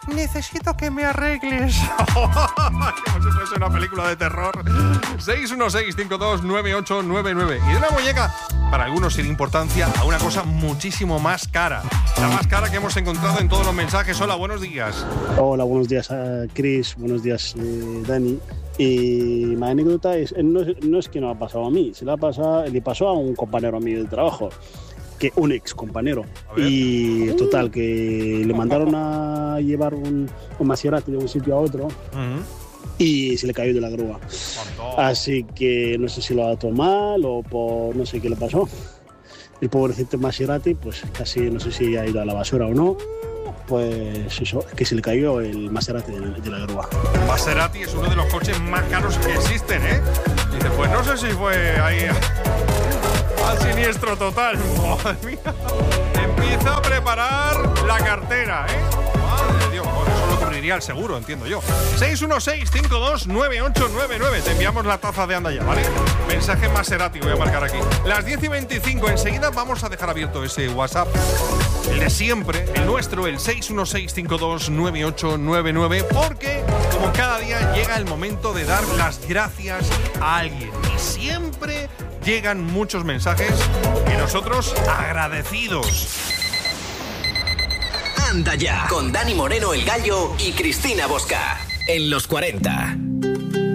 necesito que me arregles. Como si fuese una película de terror. 616-529899. Y de una muñeca, para algunos sin importancia, a una cosa muchísimo más cara. La más cara que hemos encontrado en todos los mensajes. Hola, buenos días. Hola, buenos días, Chris. Buenos días, Dani. Y mi anécdota es, no es que no ha pasado a mí, le pasó a un compañero mío de trabajo, un ex compañero. Y total, que le mandaron a llevar un Maserati de un sitio a otro. Y se le cayó de la grúa. Así que no sé si lo ha tomado mal o por no sé qué le pasó. El pobrecito Maserati, pues casi no sé si ha ido a la basura o no. Pues eso, que se le cayó el Maserati de la grúa. Maserati es uno de los coches más caros que existen, ¿eh? Y dice, pues no sé si fue ahí al siniestro total. Madre mía. Empieza a preparar la cartera, ¿eh? Madre de Dios, por eso lo cubriría el seguro, entiendo yo. 616-529899. Te enviamos la taza de Anda Ya, ¿vale? Mensaje Maserati, voy a marcar aquí. Las 10:25, enseguida vamos a dejar abierto ese WhatsApp. El de siempre, el nuestro, el 616-529899, porque como cada día llega el momento de dar las gracias a alguien. Y siempre llegan muchos mensajes y nosotros agradecidos. Anda Ya, con Dani Moreno, el Gallo, y Cristina Bosca, en los 40.